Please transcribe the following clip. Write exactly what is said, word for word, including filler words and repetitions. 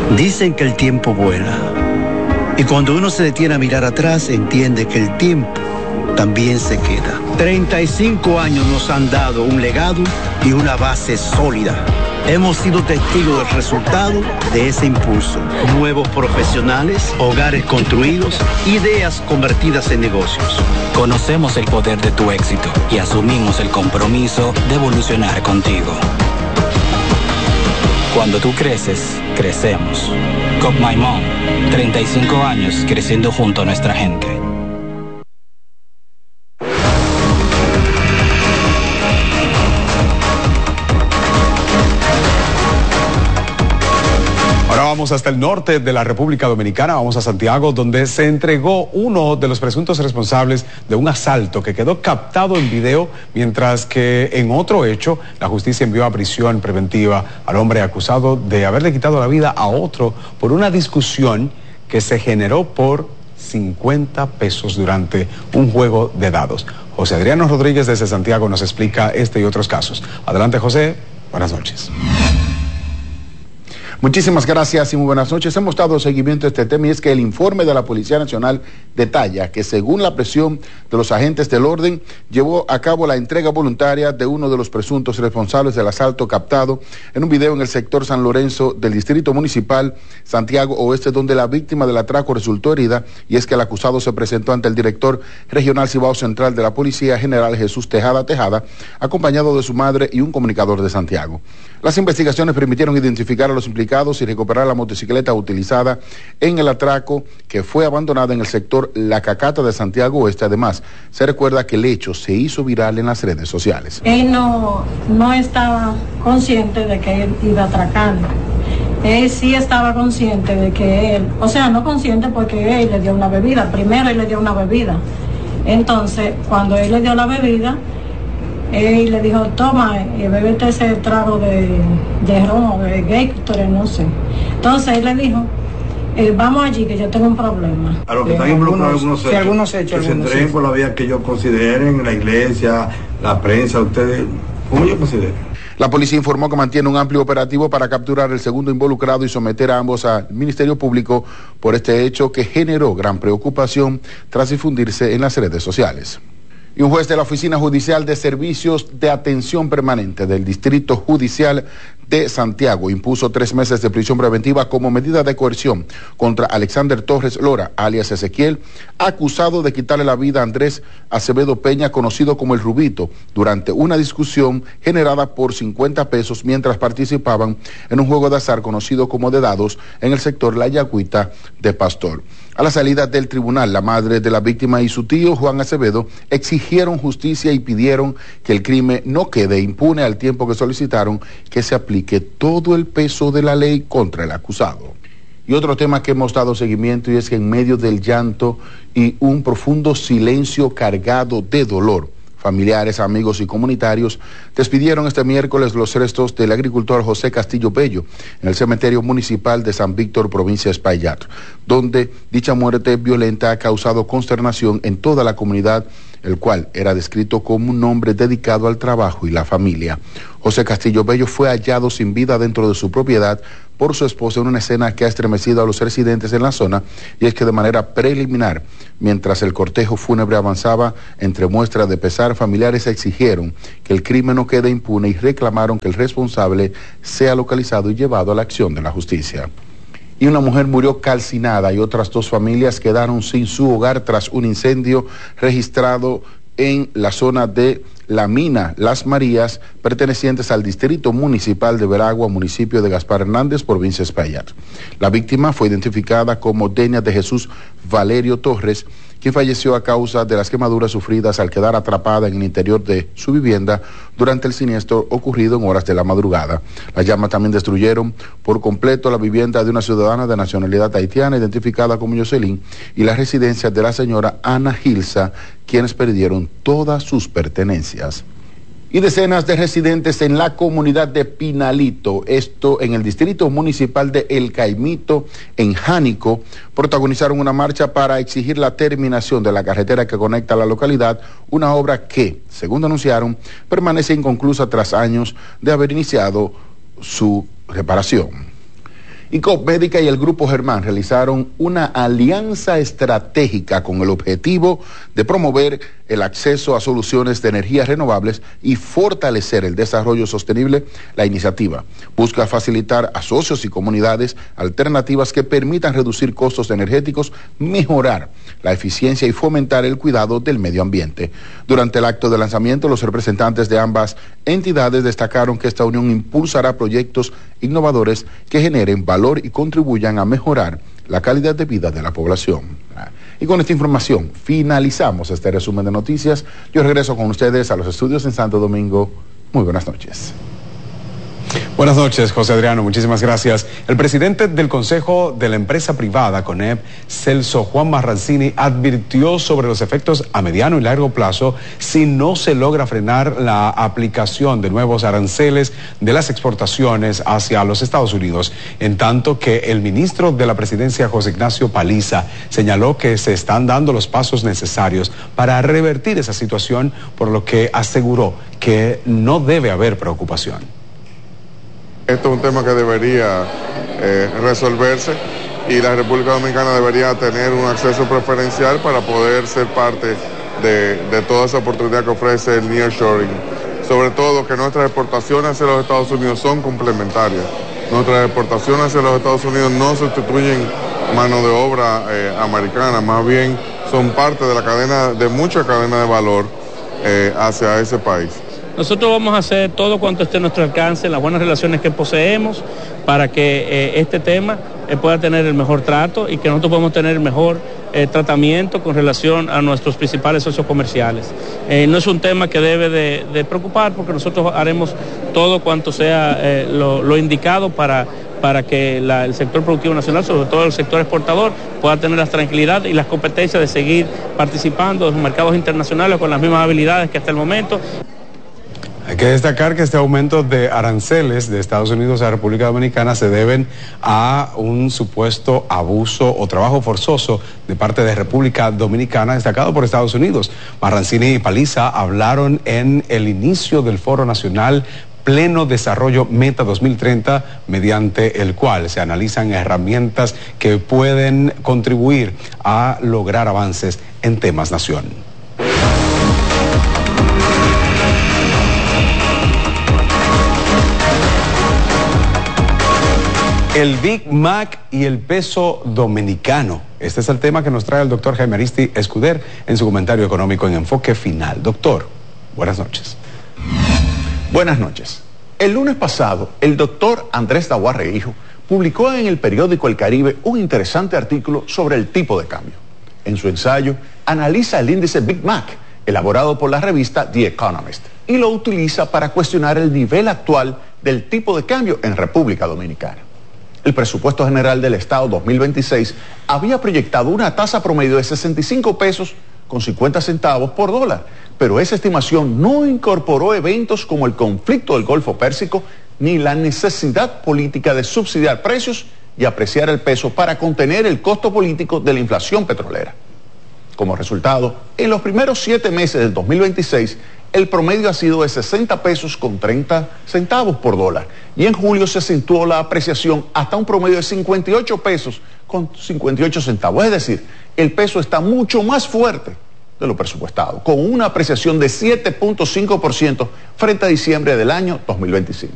Dicen que el tiempo vuela. Y cuando uno se detiene a mirar atrás, entiende que el tiempo también se queda. treinta y cinco años nos han dado un legado y una base sólida. Hemos sido testigos del resultado de ese impulso. Nuevos profesionales, hogares construidos, ideas convertidas en negocios. Conocemos el poder de tu éxito y asumimos el compromiso de evolucionar contigo. Cuando tú creces, crecemos. Cop My Mom, treinta y cinco años creciendo junto a nuestra gente. Vamos hasta el norte de la República Dominicana, vamos a Santiago, donde se entregó uno de los presuntos responsables de un asalto que quedó captado en video, mientras que en otro hecho la justicia envió a prisión preventiva al hombre acusado de haberle quitado la vida a otro por una discusión que se generó por cincuenta pesos durante un juego de dados. José Adriano Rodríguez desde Santiago nos explica este y otros casos. Adelante, José, buenas noches. Muchísimas gracias y muy buenas noches. Hemos dado seguimiento a este tema y es que el informe de la Policía Nacional detalla que según la presión de los agentes del orden, llevó a cabo la entrega voluntaria de uno de los presuntos responsables del asalto captado en un video en el sector San Lorenzo del Distrito Municipal Santiago Oeste, donde la víctima del atraco resultó herida, y es que el acusado se presentó ante el director regional Cibao Central de la Policía, General Jesús Tejada Tejada, acompañado de su madre y un comunicador de Santiago. Las investigaciones permitieron identificar a los implicados y recuperar la motocicleta utilizada en el atraco, que fue abandonada en el sector La Cacata de Santiago Oeste. Además, se recuerda que el hecho se hizo viral en las redes sociales. Él no, no estaba consciente de que él iba a atracar. Él sí estaba consciente de que él, o sea, no consciente porque él le dio una bebida. Primero él le dio una bebida. Entonces, cuando él le dio la bebida, él le dijo, toma, y bébete ese trago de, de ron, de Gatorade, no sé. Entonces él le dijo, eh, vamos allí que yo tengo un problema. A los que están involucrados algunos hechos, sí, algunos hechos, que se entreguen sí. por la vía que ellos consideren, la iglesia, la prensa, ustedes, ¿cómo ellos consideren? La policía informó que mantiene un amplio operativo para capturar el segundo involucrado y someter a ambos al Ministerio Público por este hecho que generó gran preocupación tras difundirse en las redes sociales. Y un juez de la Oficina Judicial de Servicios de Atención Permanente del Distrito Judicial de Santiago impuso tres meses de prisión preventiva como medida de coerción contra Alexander Torres Lora, alias Ezequiel, acusado de quitarle la vida a Andrés Acevedo Peña, conocido como el Rubito, durante una discusión generada por cincuenta pesos mientras participaban en un juego de azar conocido como de dados en el sector La Yagüita de Pastor. A la salida del tribunal, la madre de la víctima y su tío, Juan Acevedo, exigieron justicia y pidieron que el crimen no quede impune, al tiempo que solicitaron que se aplique todo el peso de la ley contra el acusado. Y otro tema que hemos dado seguimiento, y es que en medio del llanto y un profundo silencio cargado de dolor, familiares, amigos y comunitarios despidieron este miércoles los restos del agricultor José Castillo Bello en el cementerio municipal de San Víctor, provincia de Espaillat, donde dicha muerte violenta ha causado consternación en toda la comunidad, el cual era descrito como un hombre dedicado al trabajo y la familia. José Castillo Bello fue hallado sin vida dentro de su propiedad por su esposa en una escena que ha estremecido a los residentes en la zona, y es que de manera preliminar, mientras el cortejo fúnebre avanzaba, entre muestras de pesar, familiares exigieron que el crimen no quede impune y reclamaron que el responsable sea localizado y llevado a la acción de la justicia. Y una mujer murió calcinada y otras dos familias quedaron sin su hogar tras un incendio registrado en la zona de la mina Las Marías, pertenecientes al Distrito Municipal de Veragua, municipio de Gaspar Hernández, provincia de Espaillat. La víctima fue identificada como Denia de Jesús Valerio Torres, quien falleció a causa de las quemaduras sufridas al quedar atrapada en el interior de su vivienda durante el siniestro ocurrido en horas de la madrugada. Las llamas también destruyeron por completo la vivienda de una ciudadana de nacionalidad haitiana identificada como Jocelyn y la residencia de la señora Ana Gilsa, quienes perdieron todas sus pertenencias. Y decenas de residentes en la comunidad de Pinalito, esto en el distrito municipal de El Caimito, en Jánico, protagonizaron una marcha para exigir la terminación de la carretera que conecta la localidad, una obra que, según anunciaron, permanece inconclusa tras años de haber iniciado su reparación. Y Coop Médica y el Grupo Germán realizaron una alianza estratégica con el objetivo de promover el acceso a soluciones de energías renovables y fortalecer el desarrollo sostenible. La iniciativa busca facilitar a socios y comunidades alternativas que permitan reducir costos energéticos, mejorar la eficiencia y fomentar el cuidado del medio ambiente. Durante el acto de lanzamiento, los representantes de ambas entidades destacaron que esta unión impulsará proyectos innovadores que generen valor y contribuyan a mejorar la calidad de vida de la población. Y con esta información finalizamos este resumen de noticias. Yo regreso con ustedes a los estudios en Santo Domingo. Muy buenas noches. Buenas noches, José Adriano, muchísimas gracias. El presidente del Consejo de la Empresa Privada, CONEP, Celso Juan Marrancini, advirtió sobre los efectos a mediano y largo plazo si no se logra frenar la aplicación de nuevos aranceles de las exportaciones hacia los Estados Unidos. En tanto que el ministro de la Presidencia, José Ignacio Paliza, señaló que se están dando los pasos necesarios para revertir esa situación, por lo que aseguró que no debe haber preocupación. Esto es un tema que debería eh, resolverse y la República Dominicana debería tener un acceso preferencial para poder ser parte de, de toda esa oportunidad que ofrece el nearshoring. Sobre todo que nuestras exportaciones hacia los Estados Unidos son complementarias. Nuestras exportaciones hacia los Estados Unidos no sustituyen mano de obra eh, americana, más bien son parte de la cadena, de mucha cadena de valor eh, hacia ese país. Nosotros vamos a hacer todo cuanto esté a nuestro alcance, las buenas relaciones que poseemos, para que eh, este tema eh, pueda tener el mejor trato y que nosotros podamos tener el mejor eh, tratamiento con relación a nuestros principales socios comerciales. Eh, no es un tema que debe de, de preocupar, porque nosotros haremos todo cuanto sea eh, lo, lo indicado para, para que la, el sector productivo nacional, sobre todo el sector exportador, pueda tener la tranquilidad y las competencias de seguir participando en los mercados internacionales con las mismas habilidades que hasta el momento. Hay que destacar que este aumento de aranceles de Estados Unidos a la República Dominicana se deben a un supuesto abuso o trabajo forzoso de parte de República Dominicana destacado por Estados Unidos. Marrancini y Paliza hablaron en el inicio del Foro Nacional Pleno Desarrollo Meta dos mil treinta, mediante el cual se analizan herramientas que pueden contribuir a lograr avances en temas nación. El Big Mac y el peso dominicano. Este es el tema que nos trae el doctor Jaime Aristi Escuder en su comentario económico en Enfoque Final. Doctor, buenas noches. Buenas noches. El lunes pasado, el doctor Andrés Tahuarre Hijo publicó en el periódico El Caribe un interesante artículo sobre el tipo de cambio. En su ensayo, analiza el índice Big Mac, elaborado por la revista The Economist, y lo utiliza para cuestionar el nivel actual del tipo de cambio en República Dominicana. El presupuesto general del Estado dos mil veintiséis había proyectado una tasa promedio de sesenta y cinco pesos con cincuenta centavos por dólar, pero esa estimación no incorporó eventos como el conflicto del Golfo Pérsico ni la necesidad política de subsidiar precios y apreciar el peso para contener el costo político de la inflación petrolera. Como resultado, en los primeros siete meses del dos mil veintiséis, el promedio ha sido de sesenta pesos con treinta centavos por dólar. Y en julio se acentuó la apreciación hasta un promedio de cincuenta y ocho pesos con cincuenta y ocho centavos. Es decir, el peso está mucho más fuerte de lo presupuestado, con una apreciación de siete punto cinco por ciento frente a diciembre del año dos mil veinticinco.